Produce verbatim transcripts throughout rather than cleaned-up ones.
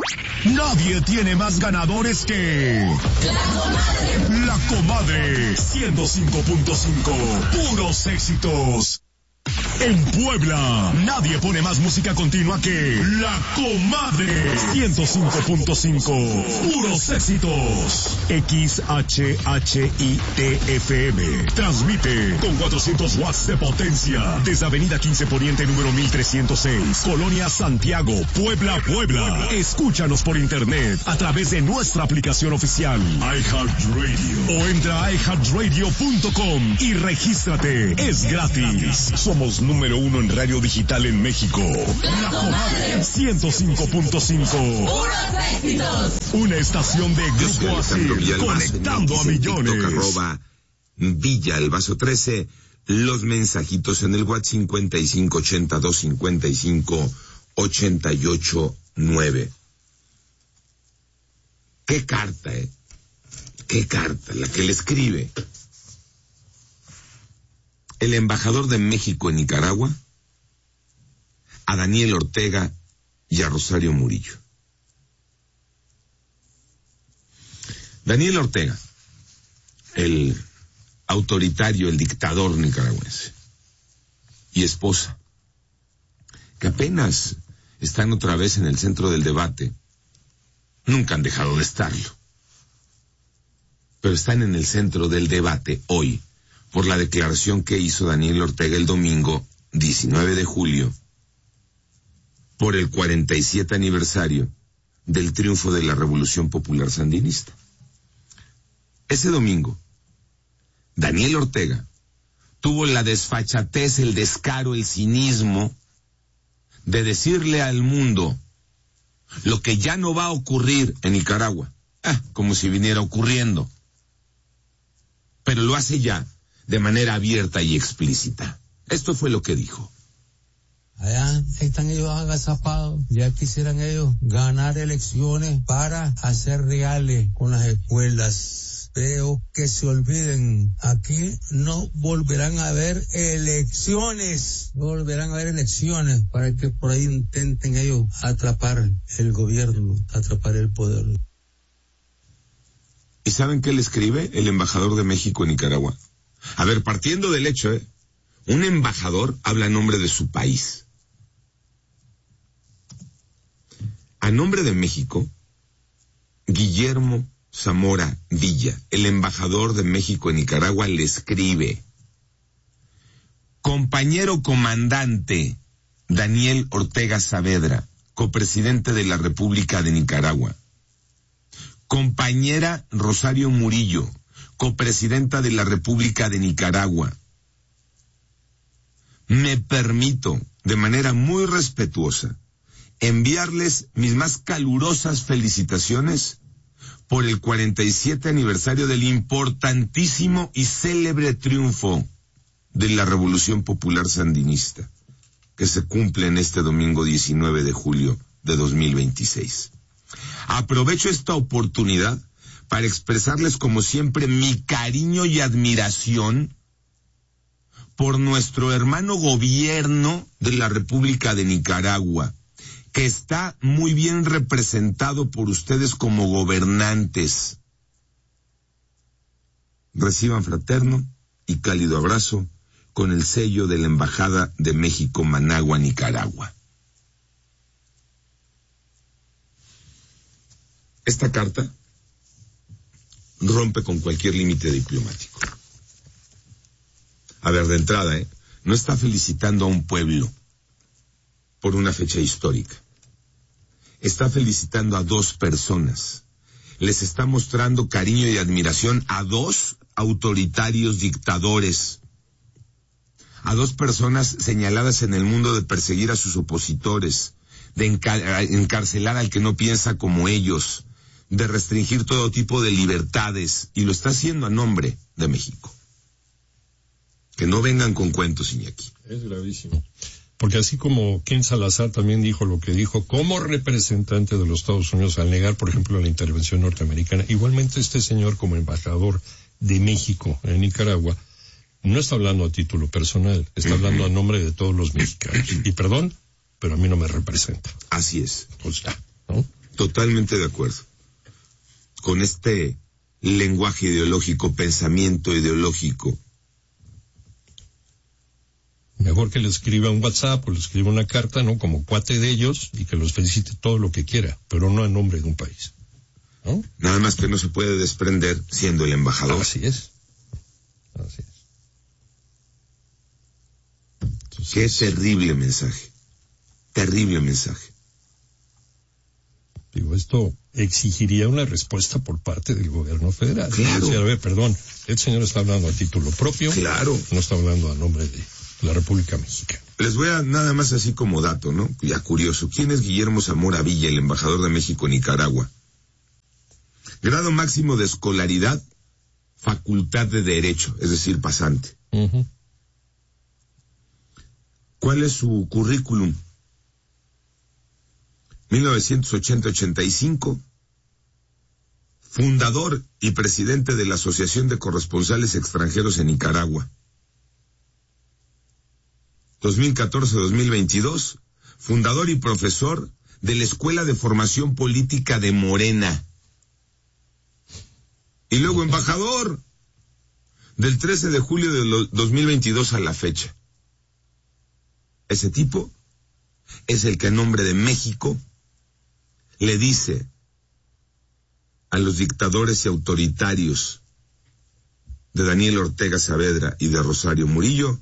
Nadie tiene más ganadores que La Comadre. La Comadre ciento cinco punto cinco, puros éxitos. En Puebla, nadie pone más música continua que La Comadre ciento cinco punto cinco, puros éxitos. X H H I T F M transmite con cuatrocientos watts de potencia desde Avenida quince Poniente número mil trescientos seis, Colonia Santiago, Puebla, Puebla. Escúchanos por internet a través de nuestra aplicación oficial iHeartRadio o entra a i heart radio punto com y regístrate. Es gratis. Somos número uno en radio digital en México. La Comadre ciento cinco punto cinco. ¡Puros éxitos! Una estación de Grupo Asir, conectando a millones. TikTok, arroba Villa el Vaso trece. Los mensajitos en el WhatsApp cincuenta y cinco ochenta y dos cincuenta y cinco ochenta y ocho nueve. ¿Qué carta, eh? ¿Qué carta? La que le escribe el embajador de México en Nicaragua a Daniel Ortega y a Rosario Murillo. Daniel Ortega, el autoritario, el dictador nicaragüense, y esposa, que apenas están otra vez en el centro del debate, nunca han dejado de estarlo, pero están en el centro del debate hoy, por la declaración que hizo Daniel Ortega el domingo diecinueve de julio, por el cuarenta y siete aniversario del triunfo de la Revolución Popular Sandinista. Ese domingo, Daniel Ortega tuvo la desfachatez, el descaro, el cinismo de decirle al mundo lo que ya no va a ocurrir en Nicaragua, ah, como si viniera ocurriendo, pero lo hace ya de manera abierta y explícita. Esto fue lo que dijo. Allá están ellos agazapados, ya quisieran ellos ganar elecciones para hacer reales con las escuelas. Pero que se olviden, aquí no volverán a haber elecciones, no volverán a haber elecciones para que por ahí intenten ellos atrapar el gobierno, atrapar el poder. ¿Y saben qué le escribe el embajador de México en Nicaragua? A ver, partiendo del hecho, ¿eh? Un embajador habla en nombre de su país. A nombre de México, Guillermo Zamora Villa, el embajador de México en Nicaragua, le escribe: compañero comandante Daniel Ortega Saavedra, copresidente de la República de Nicaragua. Compañera Rosario Murillo, copresidenta de la República de Nicaragua. Me permito, de manera muy respetuosa, enviarles mis más calurosas felicitaciones por el cuarenta y siete aniversario del importantísimo y célebre triunfo de la Revolución Popular Sandinista, que se cumple en este domingo diecinueve de julio de dos mil veintiséis. Aprovecho esta oportunidad para expresarles como siempre mi cariño y admiración por nuestro hermano gobierno de la República de Nicaragua, que está muy bien representado por ustedes como gobernantes. Reciban fraterno y cálido abrazo con el sello de la Embajada de México, Managua, Nicaragua. Esta carta rompe con cualquier límite diplomático. A ver, de entrada, ¿eh? No está felicitando a un pueblo por una fecha histórica. Está felicitando a dos personas. Les está mostrando cariño y admiración a dos autoritarios dictadores, a dos personas señaladas en el mundo de perseguir a sus opositores, de encar- encarcelar al que no piensa como ellos, de restringir todo tipo de libertades, y lo está haciendo a nombre de México. Que no vengan con cuentos, Iñaki. Es gravísimo. Porque así como Ken Salazar también dijo lo que dijo como representante de los Estados Unidos al negar, por ejemplo, la intervención norteamericana, igualmente este señor como embajador de México en Nicaragua no está hablando a título personal, está hablando a nombre de todos los mexicanos. Y perdón, pero a mí no me representa. Así es. Pues ya, ¿no? Totalmente de acuerdo con este lenguaje ideológico, pensamiento ideológico. Mejor que le escriba un WhatsApp o le escriba una carta, ¿no? Como cuate de ellos, y que los felicite todo lo que quiera, pero no a nombre de un país, ¿no? Nada más que no se puede desprender siendo el embajador. Así es. Así es. Entonces, qué terrible mensaje. Terrible mensaje. Digo, esto exigiría una respuesta por parte del gobierno federal. Claro. Decir, a ver, perdón, el señor está hablando a título propio. Claro. No está hablando a nombre de la República Mexicana. Les voy a, nada más así como dato, ¿no? Ya curioso. ¿Quién es Guillermo Zamora Villa, el embajador de México en Nicaragua? Grado máximo de escolaridad, facultad de Derecho, es decir, pasante. Uh-huh. ¿Cuál es su currículum? mil novecientos ochenta a ochenta y cinco, fundador y presidente de la Asociación de Corresponsales Extranjeros en Nicaragua. dos mil catorce a dos mil veintidós, fundador y profesor de la Escuela de Formación Política de Morena. Y luego embajador del trece de julio de dos mil veintidós a la fecha. Ese tipo es el que en nombre de México le dice a los dictadores y autoritarios de Daniel Ortega Saavedra y de Rosario Murillo,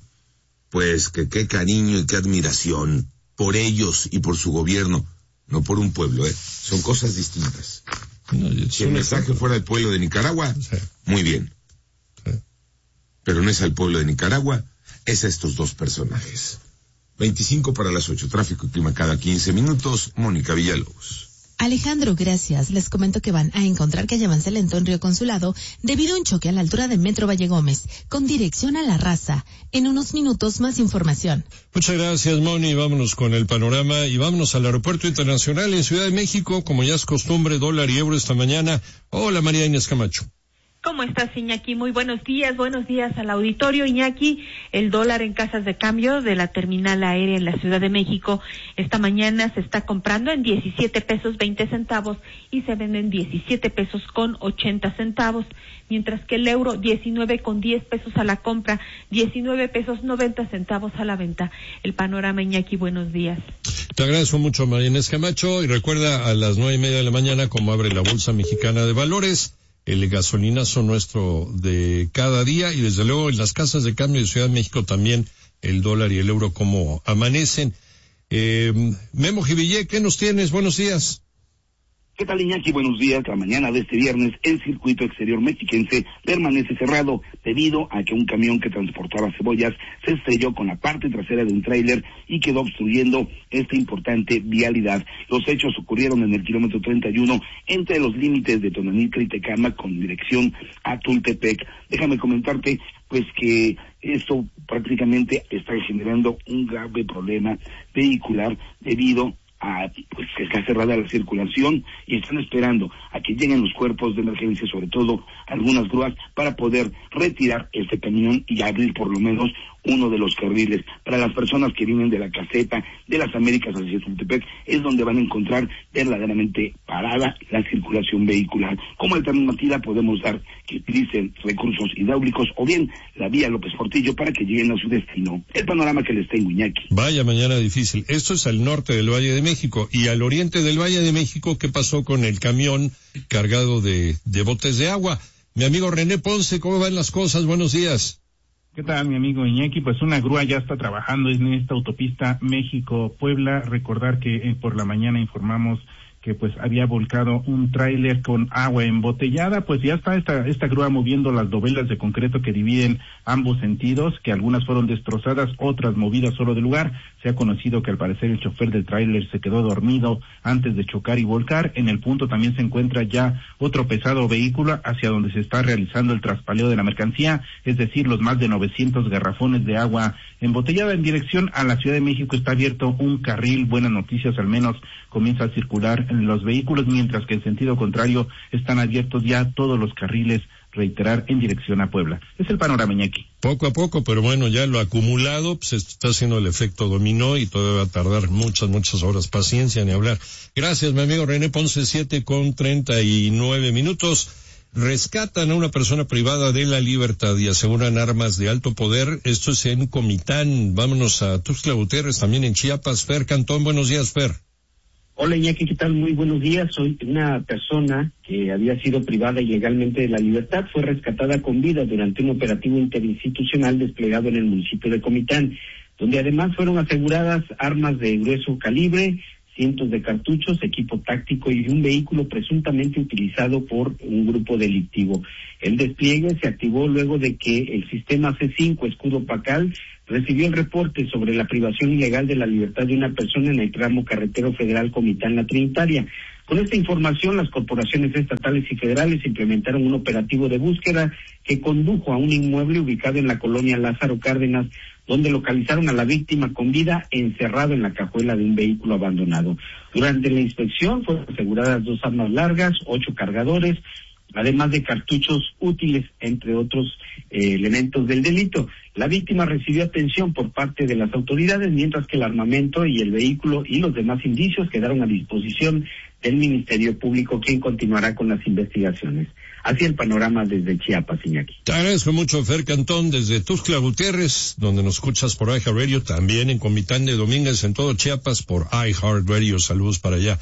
pues que qué cariño y qué admiración por ellos y por su gobierno, no por un pueblo, ¿eh? Son cosas distintas. No, si el mensaje fuera el pueblo de Nicaragua, sí. Muy bien. Sí. Pero no es al pueblo de Nicaragua, es a estos dos personajes. veinticinco para las ocho, tráfico y clima cada quince minutos, Mónica Villalobos. Alejandro, gracias. Les comento que van a encontrar que hay avance lento en Río Consulado debido a un choque a la altura de Metro Valle Gómez, con dirección a La Raza. En unos minutos más información. Muchas gracias, Moni. Vámonos con el panorama y vámonos al Aeropuerto Internacional en Ciudad de México, como ya es costumbre, dólar y euro esta mañana. Hola, María Inés Camacho. ¿Cómo estás, Iñaki? Muy buenos días, buenos días al auditorio. Iñaki, el dólar en casas de cambio de la terminal aérea en la Ciudad de México esta mañana se está comprando en diecisiete pesos veinte centavos y se vende en diecisiete pesos con ochenta centavos, mientras que el euro diecinueve con diez pesos a la compra, diecinueve pesos noventa centavos a la venta. El panorama, Iñaki, buenos días. Te agradezco mucho, María Inés Camacho, y recuerda a las nueve y media de la mañana cómo abre la Bolsa Mexicana de Valores, el gasolinazo nuestro de cada día, y desde luego en las casas de cambio de Ciudad de México también el dólar y el euro como amanecen. Eh, Memo Jivillé, ¿qué nos tienes? Buenos días. ¿Qué tal, Iñaki? Buenos días. La mañana de este viernes, el circuito exterior mexiquense permanece cerrado debido a que un camión que transportaba cebollas se estrelló con la parte trasera de un tráiler y quedó obstruyendo esta importante vialidad. Los hechos ocurrieron en el kilómetro treinta y uno entre los límites de Tonanilca y Tecama con dirección a Tultepec. Déjame comentarte pues que esto prácticamente está generando un grave problema vehicular debido a pues que está cerrada la circulación y están esperando a que lleguen los cuerpos de emergencia, sobre todo algunas grúas, para poder retirar este camión y abrir por lo menos uno de los carriles. Para las personas que vienen de la caseta de las Américas hacia Tultepec es donde van a encontrar verdaderamente parada la circulación vehicular. Como alternativa podemos dar que utilicen recursos hidráulicos o bien la vía López Portillo para que lleguen a su destino. El panorama que les tengo, Iñaki. Vaya mañana difícil. Esto es al norte del Valle de México. Y al oriente del Valle de México, ¿qué pasó con el camión cargado de, de botes de agua? Mi amigo René Ponce, ¿cómo van las cosas? Buenos días. ¿Qué tal, mi amigo Iñaki? Pues una grúa ya está trabajando en esta autopista México-Puebla. Recordar que eh, por la mañana informamos que pues había volcado un tráiler con agua embotellada. Pues ya está esta esta grúa moviendo las dovelas de concreto que dividen ambos sentidos, que algunas fueron destrozadas, otras movidas solo del lugar. Se ha conocido que al parecer el chofer del tráiler se quedó dormido antes de chocar y volcar. En el punto también se encuentra ya otro pesado vehículo hacia donde se está realizando el traspaleo de la mercancía, es decir, los más de novecientos garrafones de agua embotellada en dirección a la Ciudad de México. Está abierto un carril, buenas noticias, al menos comienza a circular los vehículos, mientras que en sentido contrario están abiertos ya todos los carriles, reiterar, en dirección a Puebla. Es el panorama, Iñaki. Poco a poco, pero bueno, ya lo acumulado, pues está haciendo el efecto dominó y todavía va a tardar muchas, muchas horas. Paciencia, ni hablar. Gracias, mi amigo René Ponce, siete con treinta y nueve minutos. Rescatan a una persona privada de la libertad y aseguran armas de alto poder. Esto es en Comitán. Vámonos a Tuxtla Gutiérrez, también en Chiapas. Fer Cantón, buenos días, Fer. Hola Iñaki, ¿qué tal? Muy buenos días. Soy una persona que había sido privada ilegalmente de la libertad, fue rescatada con vida durante un operativo interinstitucional desplegado en el municipio de Comitán, donde además fueron aseguradas armas de grueso calibre, cientos de cartuchos, equipo táctico y un vehículo presuntamente utilizado por un grupo delictivo. El despliegue se activó luego de que el sistema C cinco Escudo Pacal recibió el reporte sobre la privación ilegal de la libertad de una persona en el tramo carretero federal Comitán-La Trinitaria. Con esta información, las corporaciones estatales y federales implementaron un operativo de búsqueda que condujo a un inmueble ubicado en la colonia Lázaro Cárdenas, donde localizaron a la víctima con vida encerrado en la cajuela de un vehículo abandonado. Durante la inspección fueron aseguradas dos armas largas, ocho cargadores, además de cartuchos útiles, entre otros eh, elementos del delito. La víctima recibió atención por parte de las autoridades, mientras que el armamento y el vehículo y los demás indicios quedaron a disposición del Ministerio Público, quien continuará con las investigaciones. Así el panorama desde Chiapas, Iñaki. Te agradezco mucho, Fer Cantón, desde Tuxtla Gutiérrez, donde nos escuchas por iHeartRadio, también en Comitán de Domínguez, en todo Chiapas, por iHeartRadio. Saludos para allá.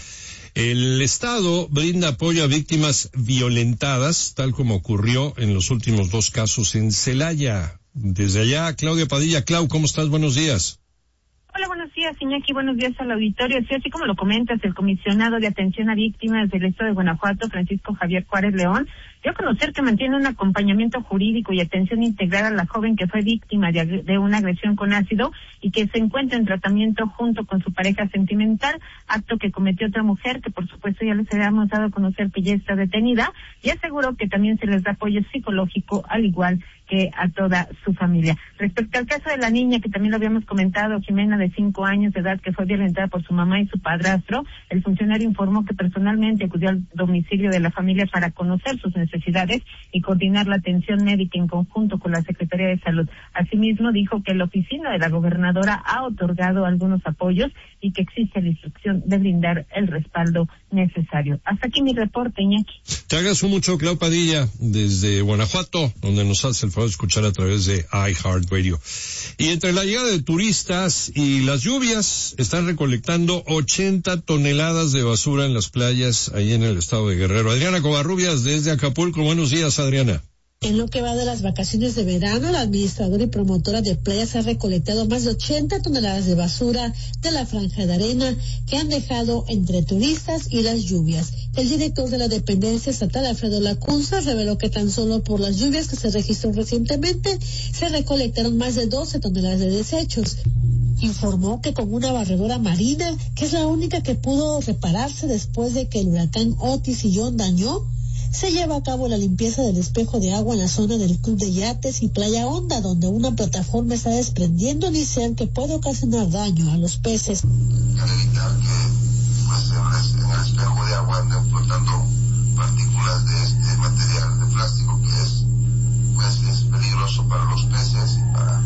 El Estado brinda apoyo a víctimas violentadas, tal como ocurrió en los últimos dos casos en Celaya. Desde allá, Claudia Padilla. Clau, ¿cómo estás? Buenos días. Hola, buenos días, Iñaki, buenos días al auditorio. Sí, así como lo comentas, el comisionado de atención a víctimas del Estado de Guanajuato, Francisco Javier Juárez León, dio a conocer que mantiene un acompañamiento jurídico y atención integral a la joven que fue víctima de, de una agresión con ácido y que se encuentra en tratamiento junto con su pareja sentimental, acto que cometió otra mujer que por supuesto ya les habíamos dado a conocer que ya está detenida, y aseguró que también se les da apoyo psicológico al igual que a toda su familia. Respecto al caso de la niña que también lo habíamos comentado, Jimena, de cinco años de edad, que fue violentada por su mamá y su padrastro, el funcionario informó que personalmente acudió al domicilio de la familia para conocer sus necesidades y coordinar la atención médica en conjunto con la Secretaría de Salud. Asimismo, dijo que la oficina de la gobernadora ha otorgado algunos apoyos y que existe la instrucción de brindar el respaldo necesario. Hasta aquí mi reporte, Iñaki. Te agradezco mucho, Clau Padilla, desde Guanajuato, donde nos hace el favor de escuchar a través de iHeartRadio. Y entre la llegada de turistas y las lluvias, están recolectando ochenta toneladas de basura en las playas ahí en el estado de Guerrero. Adriana Covarrubias, desde Acapulco. Buenos días, Adriana. En lo que va de las vacaciones de verano, la administradora y promotora de playas ha recolectado más de ochenta toneladas de basura de la franja de arena que han dejado entre turistas y las lluvias. El director de la dependencia estatal, Alfredo Lacunza, reveló que tan solo por las lluvias que se registró recientemente se recolectaron más de doce toneladas de desechos. Informó que con una barredora marina, que es la única que pudo repararse después de que el huracán Otis y John dañó, se lleva a cabo la limpieza del espejo de agua en la zona del Club de Yates y Playa Honda, donde una plataforma está desprendiendo unicel que puede ocasionar daño a los peces. Para evitar que pues, en, el, en el espejo de agua anden flotando partículas de este material de plástico que es, pues, es peligroso para los peces y para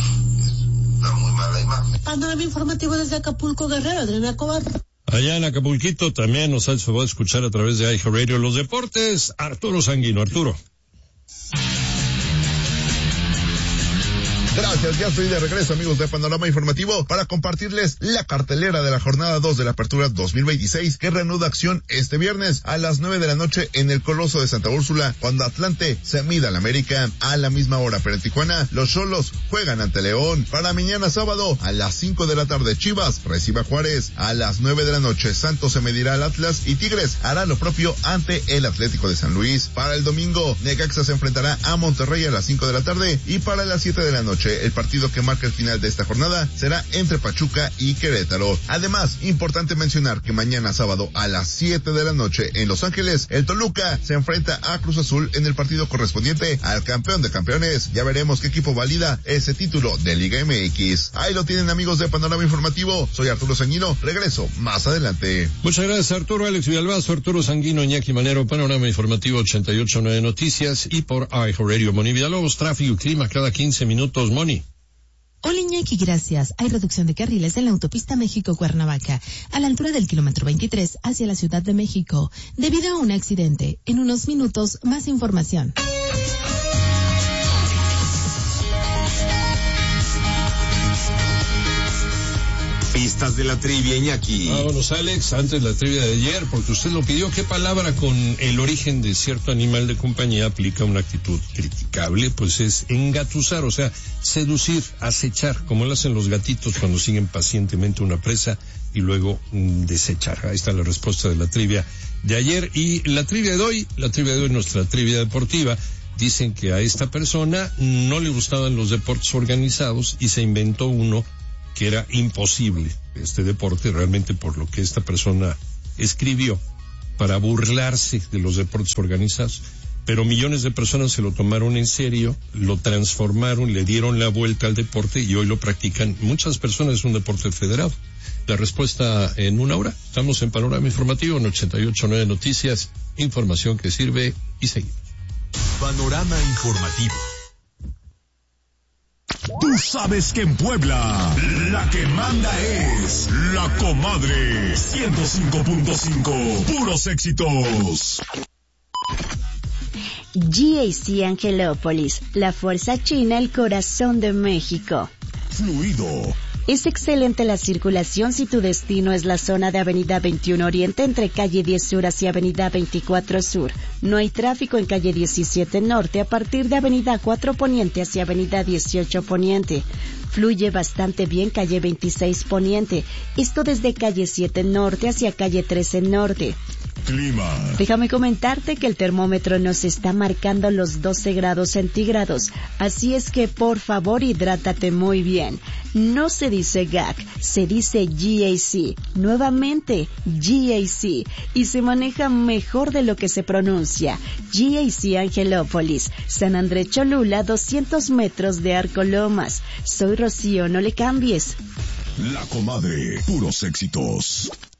es, da muy mala imagen. Panorama informativo desde Acapulco, Guerrero, Adriana Cobar. Allá en Acapulquito también nos hace favor de escuchar a través de iHeartRadio los deportes. Arturo Sanguino. Arturo. Gracias, ya estoy de regreso, amigos de Panorama Informativo, para compartirles la cartelera de la jornada dos de la Apertura dos mil veintiséis, que reanuda acción este viernes a las nueve de la noche en el Coloso de Santa Úrsula, cuando Atlante se mida al América a la misma hora. Pero en Tijuana, los Xolos juegan ante León. Para mañana sábado, a las cinco de la tarde, Chivas recibe a Juárez. A las nueve de la noche, Santos se medirá al Atlas y Tigres hará lo propio ante el Atlético de San Luis. Para el domingo, Necaxa se enfrentará a Monterrey a las cinco de la tarde y para las siete de la noche, noche, el partido que marca el final de esta jornada será entre Pachuca y Querétaro. Además, importante mencionar que mañana sábado a las siete de la noche en Los Ángeles, el Toluca se enfrenta a Cruz Azul en el partido correspondiente al campeón de campeones. Ya veremos qué equipo valida ese título de Liga M X. Ahí lo tienen, amigos de Panorama Informativo. Soy Arturo Sanguino, regreso más adelante. Muchas gracias, Arturo. Alex Villalbazo, Arturo Sanguino, Iñaki Manero, Panorama Informativo ochenta y ocho punto nueve Noticias y por iHeartRadio. Moni Villalobos, tráfico y clima cada quince minutos, Moni. Hola Iñaki, gracias. Hay reducción de carriles en la autopista México-Cuernavaca, a la altura del kilómetro veintitrés hacia la Ciudad de México, debido a un accidente. En unos minutos, más información. Pistas de la trivia, Iñaki. Vámonos, Alex, antes la trivia de ayer, porque usted lo pidió. ¿Qué palabra con el origen de cierto animal de compañía aplica una actitud criticable? Pues es engatusar, o sea, seducir, acechar, como lo hacen los gatitos cuando siguen pacientemente una presa y luego mm, desechar. Ahí está la respuesta de la trivia de ayer. Y la trivia de hoy, la trivia de hoy, nuestra trivia deportiva, dicen que a esta persona no le gustaban los deportes organizados y se inventó uno que era imposible, este deporte, realmente por lo que esta persona escribió, para burlarse de los deportes organizados. Pero millones de personas se lo tomaron en serio, lo transformaron, le dieron la vuelta al deporte y hoy lo practican muchas personas. Es un deporte federado. La respuesta en una hora. Estamos en Panorama Informativo en ochenta y ocho punto nueve Noticias, información que sirve y seguimos. Panorama Informativo. Tú sabes que en Puebla la que manda es La Comadre ciento cinco punto cinco, puros éxitos. G A C Angelópolis, la fuerza china, el corazón de México. Fluido. Es excelente la circulación si tu destino es la zona de Avenida veintiuno Oriente entre calle diez Sur hacia Avenida veinticuatro Sur. No hay tráfico en calle diecisiete Norte a partir de Avenida cuatro Poniente hacia Avenida dieciocho Poniente. Fluye bastante bien calle veintiséis Poniente, esto desde calle siete Norte hacia calle trece Norte. Clima. Déjame comentarte que el termómetro nos está marcando los doce grados centígrados, así es que por favor hidrátate muy bien. No se dice G A C, se dice G A C, nuevamente G A C, y se maneja mejor de lo que se pronuncia. G A C Angelópolis, San Andrés Cholula, doscientos metros de Arco Lomas. Soy Rocío, no le cambies. La Comadre, puros éxitos.